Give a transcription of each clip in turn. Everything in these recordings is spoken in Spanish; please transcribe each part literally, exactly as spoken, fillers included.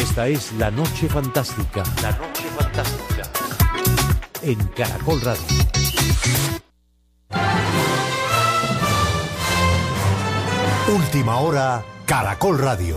Esta es La Noche Fantástica. La Noche Fantástica. En Caracol Radio. Última hora, Caracol Radio.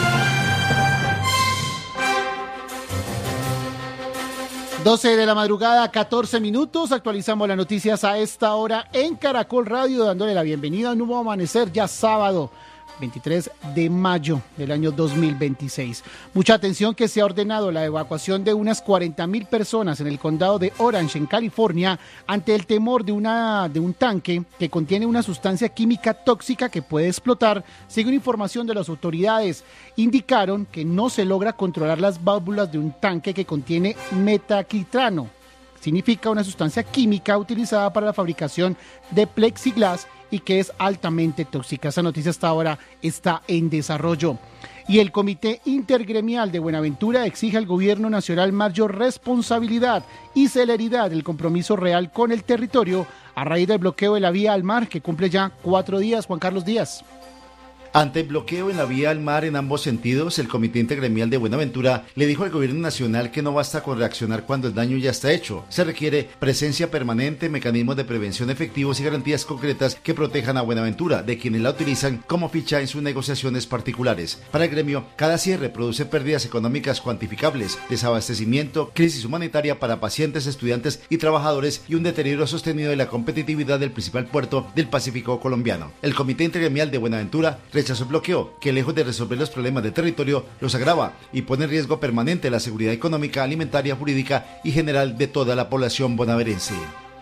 doce de la madrugada, catorce minutos. Actualizamos las noticias a esta hora en Caracol Radio, dándole la bienvenida a un nuevo amanecer ya sábado veintitrés de mayo del año dos mil veintiséis. Mucha atención que se ha ordenado la evacuación de unas cuarenta mil personas en el condado de Orange, en California, ante el temor de, una, de un tanque que contiene una sustancia química tóxica que puede explotar. Según información de las autoridades, indicaron que no se logra controlar las válvulas de un tanque que contiene metacritrano. Significa una sustancia química utilizada para la fabricación de plexiglas y que es altamente tóxica. Esta noticia hasta ahora está en desarrollo. Y el Comité Intergremial de Buenaventura exige al gobierno nacional mayor responsabilidad y celeridad del compromiso real con el territorio a raíz del bloqueo de la vía al mar que cumple ya cuatro días. Juan Carlos Díaz. Ante el bloqueo en la vía al mar en ambos sentidos, el Comité Intergremial de Buenaventura le dijo al gobierno nacional que no basta con reaccionar cuando el daño ya está hecho. Se requiere presencia permanente, mecanismos de prevención efectivos y garantías concretas que protejan a Buenaventura de quienes la utilizan como ficha en sus negociaciones particulares. Para el gremio, cada cierre produce pérdidas económicas cuantificables, desabastecimiento, crisis humanitaria para pacientes, estudiantes y trabajadores y un deterioro sostenido de la competitividad del principal puerto del Pacífico colombiano. El Comité Intergremial de Buenaventura rechazó el bloqueo, que lejos de resolver los problemas de territorio, los agrava y pone en riesgo permanente la seguridad económica, alimentaria, jurídica y general de toda la población bonaerense.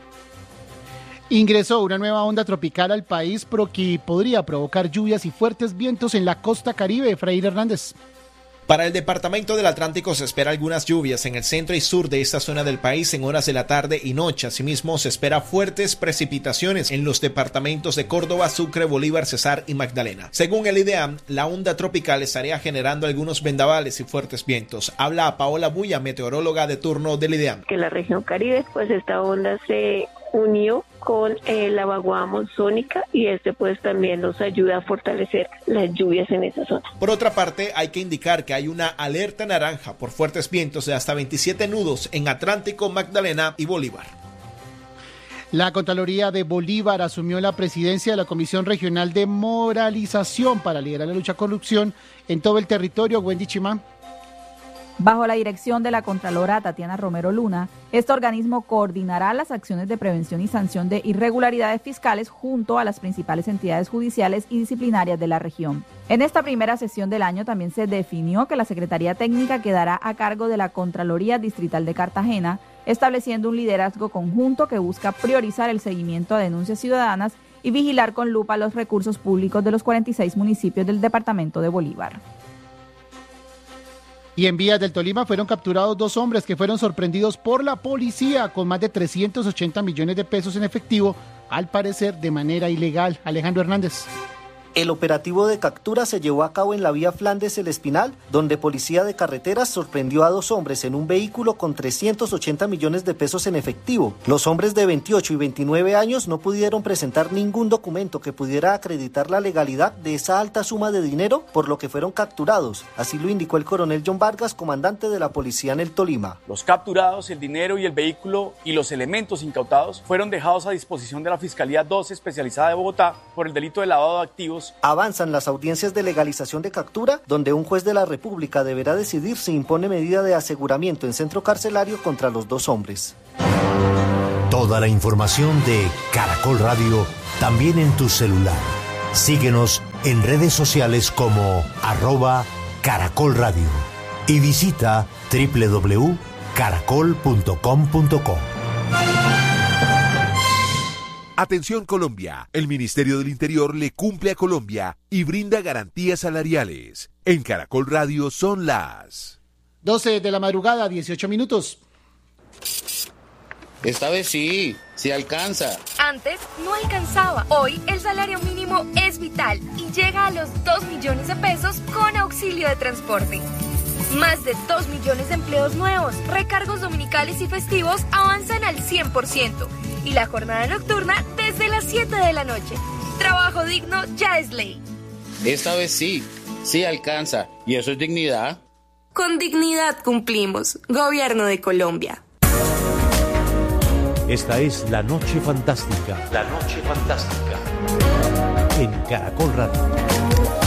Ingresó una nueva onda tropical al país, pero que podría provocar lluvias y fuertes vientos en la costa caribe. Efraín Hernández. Para el departamento del Atlántico se espera algunas lluvias en el centro y sur de esta zona del país en horas de la tarde y noche. Asimismo, se espera fuertes precipitaciones en los departamentos de Córdoba, Sucre, Bolívar, Cesar y Magdalena. Según el IDEAM, la onda tropical estaría generando algunos vendavales y fuertes vientos. Habla a Paola Buya, meteoróloga de turno del IDEAM. Que la región Caribe, pues esta onda se unió con eh, la vaguada monzónica y este pues también nos ayuda a fortalecer las lluvias en esa zona. Por otra parte, hay que indicar que hay una alerta naranja por fuertes vientos de hasta veintisiete nudos en Atlántico, Magdalena y Bolívar. La Contraloría de Bolívar asumió la presidencia de la Comisión Regional de Moralización para liderar la lucha a corrupción en todo el territorio. Wendy Chimán. Bajo la dirección de la Contralora Tatiana Romero Luna, este organismo coordinará las acciones de prevención y sanción de irregularidades fiscales junto a las principales entidades judiciales y disciplinarias de la región. En esta primera sesión del año también se definió que la Secretaría Técnica quedará a cargo de la Contraloría Distrital de Cartagena, estableciendo un liderazgo conjunto que busca priorizar el seguimiento a denuncias ciudadanas y vigilar con lupa los recursos públicos de los cuarenta y seis municipios del departamento de Bolívar. Y en vías del Tolima fueron capturados dos hombres que fueron sorprendidos por la policía con más de trescientos ochenta millones de pesos en efectivo, al parecer de manera ilegal. Alejandro Hernández. El operativo de captura se llevó a cabo en la vía Flandes El Espinal, donde Policía de Carreteras sorprendió a dos hombres en un vehículo con trescientos ochenta millones de pesos en efectivo. Los hombres de veintiocho y veintinueve años no pudieron presentar ningún documento que pudiera acreditar la legalidad de esa alta suma de dinero, por lo que fueron capturados. Así lo indicó el coronel John Vargas, comandante de la policía en el Tolima. Los capturados, el dinero y el vehículo y los elementos incautados fueron dejados a disposición de la Fiscalía dos especializada de Bogotá por el delito de lavado de activos. Avanzan las audiencias de legalización de captura, donde un juez de la República deberá decidir si impone medida de aseguramiento en centro carcelario contra los dos hombres. Toda la información de Caracol Radio también en tu celular. Síguenos en redes sociales como arroba Caracol Radio y visita doble u doble u doble u punto caracol punto com punto co. Atención Colombia, el Ministerio del Interior le cumple a Colombia y brinda garantías salariales. En Caracol Radio son las doce de la madrugada, dieciocho minutos. Esta vez sí, sí alcanza. Antes no alcanzaba. Hoy el salario mínimo es vital y llega a los dos millones de pesos con auxilio de transporte. Más de dos millones de empleos nuevos, recargos dominicales y festivos avanzan al cien por ciento. Y la jornada nocturna desde las siete de la noche. Trabajo digno ya es ley. Esta vez sí, sí alcanza. ¿Y eso es dignidad? con dignidad cumplimos. Gobierno de Colombia. Esta es La Noche Fantástica. La Noche Fantástica. En Caracol Radio.